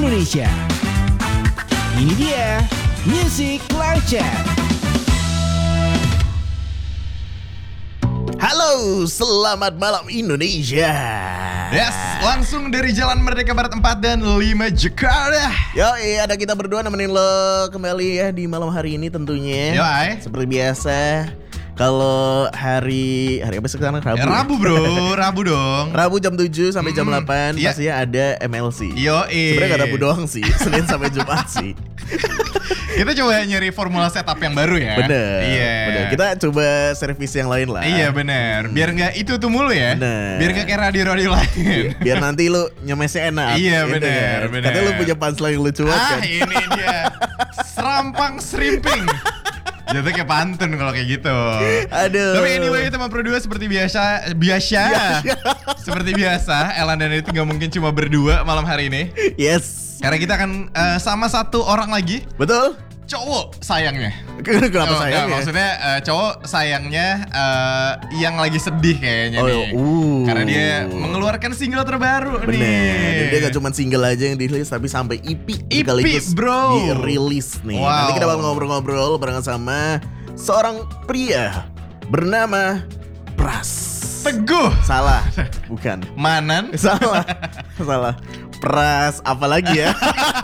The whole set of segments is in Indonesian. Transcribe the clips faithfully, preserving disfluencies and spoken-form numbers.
Indonesia. Ini dia Music Live Chat. Halo, selamat malam Indonesia. Yes, langsung dari Jalan Merdeka Barat empat dan lima Jakarta. Yo, ada kita berdua nemenin lo kembali ya di malam hari ini tentunya. Yo, ay. Seperti biasa. Kalau hari hari apa sekarang? Rabu. Ya, Rabu bro, Rabu dong. Rabu jam tujuh sampai jam Hmm, delapan iya. pastinya ada M L C. Yo, Sebenarnya gak Rabu doang sih, Senin sampai Jumat sih. Kita coba nyari formula setup yang baru ya. Bener. Iya. Bener. Kita coba servis yang lain lah. Iya bener. Biar nggak itu tuh mulu ya. Bener. Biar nggak kayak radio-radio lain. Biar nanti lu nyemesnya enak. Iya, gitu bener, kan. bener. Katanya lu punya punchline yang lucu banget Ah kan. ini dia. Serampang Shrimping. Jatuh kayak pantun kalau kayak gitu. Aduh. Tapi anyway teman berdua seperti biasa Biasa Seperti biasa Elan dan itu gak mungkin cuma berdua malam hari ini. Yes. Karena kita akan uh, sama satu orang lagi. Betul. Cowok sayangnya. Kenapa Oh, sayang enggak, ya? maksudnya uh, cowok sayangnya uh, yang lagi sedih kayaknya Oh, nih. uh. Karena dia mengeluarkan single terbaru Bener. nih. Dia gak cuma single aja yang dirilis, tapi sampai E P E P, sekaligus bro. dirilis nih. Wow. Nanti kita bakal ngobrol-ngobrol bareng sama seorang pria bernama Pras. Teguh. Salah, bukan. Manan. Salah, salah. Pras apa lagi ya?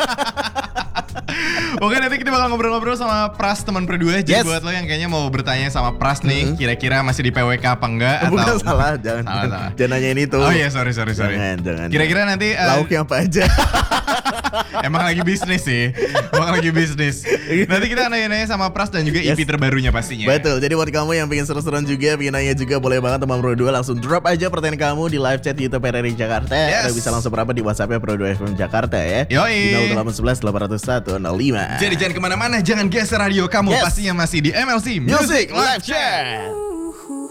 Oke, nanti kita bakal ngobrol-ngobrol sama Pras teman berdua. Jadi Yes. buat lo yang kayaknya mau bertanya sama Pras nih, Mhm. kira-kira masih di P W K apa enggak? Bukan atau salah, jangan, Salah, salah. jangan nanyain itu. Oh iya, sorry sorry sorry. Jangan, jangan. Kira-kira nanti uh, Lauknya apa aja? emang lagi bisnis sih, emang lagi bisnis. Nanti kita nanya-nanya sama Pras dan juga E P Yes. terbarunya pastinya. Betul, jadi buat kamu yang pengen seru-seruan juga, pengen nanya juga, boleh banget teman Pro dua langsung drop aja pertanyaan kamu di live chat YouTube R R I Jakarta. Yes. Atau bisa langsung berapa di WhatsApp-nya Pro dua F M Jakarta ya. Yoi. Di nol delapan satu satu delapan nol satu nol lima. Jadi jangan kemana-mana, jangan geser radio kamu, Yes. pastinya masih di M L C Music Live Chat.